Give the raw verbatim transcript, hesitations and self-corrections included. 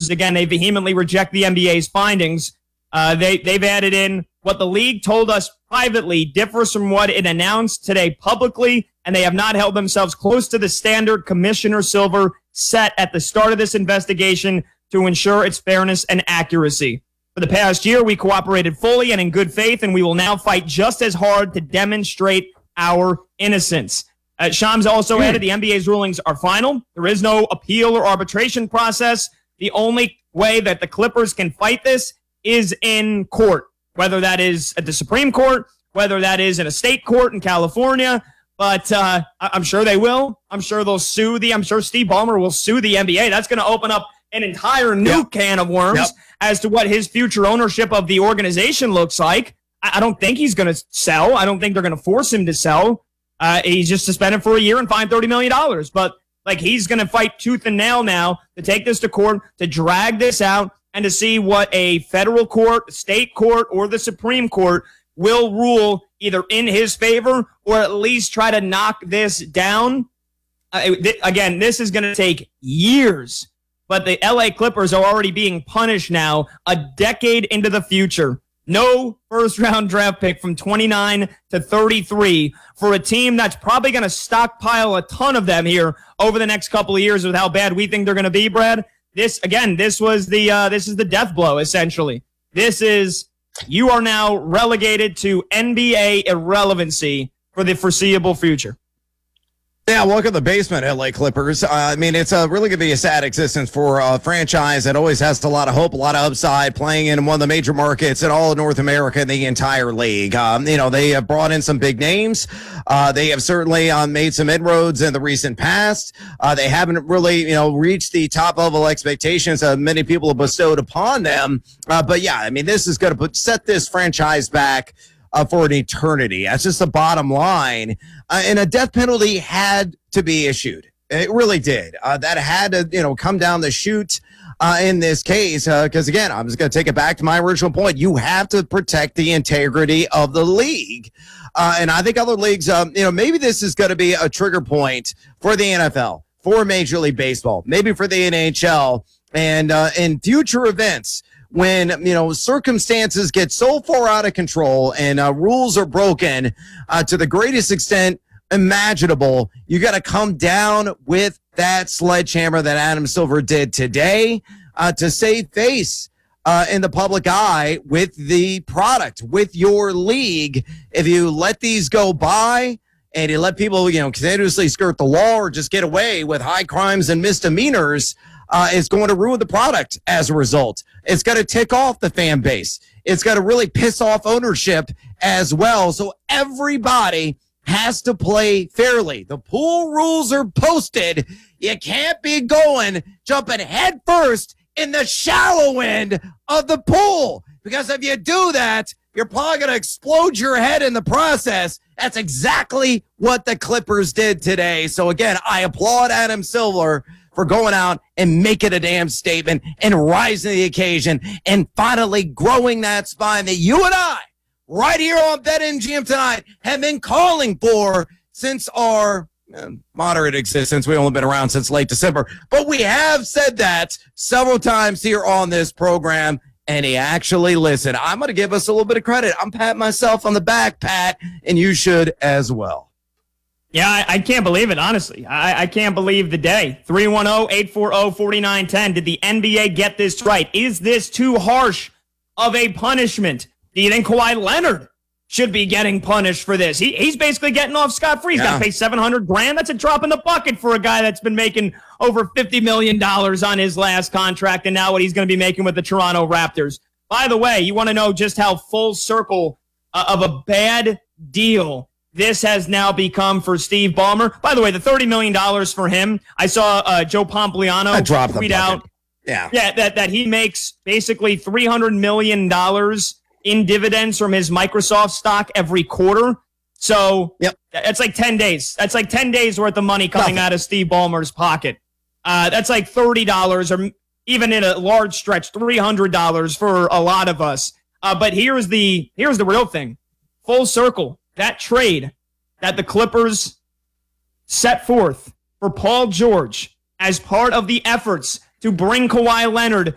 Clippers, again, they vehemently reject the N B A's findings. Uh, they, they've added in what the league told us privately differs from what it announced today publicly, and they have not held themselves close to the standard Commissioner Silver set at the start of this investigation to ensure its fairness and accuracy. For the past year, we cooperated fully and in good faith, and we will now fight just as hard to demonstrate our innocence. Uh, Shams also added the N B A's rulings are final. There is no appeal or arbitration process. The only way that the Clippers can fight this is in court, whether that is at the Supreme Court, whether that is in a state court in California. But uh, I'm sure they will. I'm sure they'll sue the, I'm sure Steve Ballmer will sue the N B A. That's going to open up an entire new yep. can of worms yep. as to what his future ownership of the organization looks like. I, I don't think he's going to sell. I don't think they're going to force him to sell. Uh, he's just suspended for a year and fined thirty million dollars. But like he's going to fight tooth and nail now to take this to court, to drag this out, and to see what a federal court, state court, or the Supreme Court will rule either in his favor or at least try to knock this down. Uh, th- again, this is going to take years, but the L A Clippers are already being punished now a decade into the future. No first-round draft pick from twenty-nine to thirty-three for a team that's probably going to stockpile a ton of them here over the next couple of years with how bad we think they're going to be, Brad. This, again, this was the uh, this is the death blow, essentially. This is, you are now relegated to N B A irrelevancy for the foreseeable future. Yeah, welcome to the basement, L A Clippers. Uh, I mean, it's uh, really going to be a sad existence for a franchise that always has a lot of hope, a lot of upside, playing in one of the major markets in all of North America and the entire league. Um, you know, they have brought in some big names. Uh, they have certainly uh, made some inroads in the recent past. Uh, they haven't really, you know, reached the top-level expectations that many people have bestowed upon them. Uh, but, yeah, I mean, this is going to put set this franchise back Uh, for an eternity. That's just the bottom line. Uh, and a death penalty had to be issued. It really did. Uh, that had to, you know, come down the chute uh, in this case. Because, uh, again, I'm just going to take it back to my original point. You have to protect the integrity of the league. Uh, and I think other leagues, um, you know, maybe this is going to be a trigger point for the N F L, for Major League Baseball, maybe for the N H L, and uh, in future events, when, you know, circumstances get so far out of control and uh, rules are broken uh, to the greatest extent imaginable, you got to come down with that sledgehammer that Adam Silver did today uh, to save face uh, in the public eye with the product, with your league. If you let these go by and you let people, you know, continuously skirt the law or just get away with high crimes and misdemeanors, Uh, it's going to ruin the product as a result. It's going to tick off the fan base. It's going to really piss off ownership as well. So everybody has to play fairly. The pool rules are posted. You can't be going, jumping head first in the shallow end of the pool. Because if you do that, you're probably going to explode your head in the process. That's exactly what the Clippers did today. So again, I applaud Adam Silver for going out and making a damn statement and rising to the occasion and finally growing that spine that you and I, right here on BetMGM tonight, have been calling for since our uh, moderate existence. We've only been around since late December, but we have said that several times here on this program, and he actually listened. I'm going to give us a little bit of credit. I'm patting myself on the back, Pat, and you should as well. Yeah, I, I can't believe it, honestly. I, I can't believe the day. three one zero, eight four zero, four nine one zero. Did the N B A get this right? Is this too harsh of a punishment? Do you think Kawhi Leonard should be getting punished for this? He, he's basically getting off scot-free. He's yeah. got to pay seven hundred grand. That's a drop in the bucket for a guy that's been making over fifty million dollars on his last contract and now what he's going to be making with the Toronto Raptors. By the way, you want to know just how full circle uh, of a bad deal this has now become for Steve Ballmer. By the way, the thirty million dollars for him, I saw uh, Joe Pompliano tweet out yeah. Yeah, that, that he makes basically three hundred million dollars in dividends from his Microsoft stock every quarter. So yep. that's like ten days. That's like ten days worth of money coming Nothing. out of Steve Ballmer's pocket. Uh, that's like thirty dollars or even in a large stretch, three hundred dollars for a lot of us. Uh, but here's the here's the real thing. Full circle. That trade that the Clippers set forth for Paul George as part of the efforts to bring Kawhi Leonard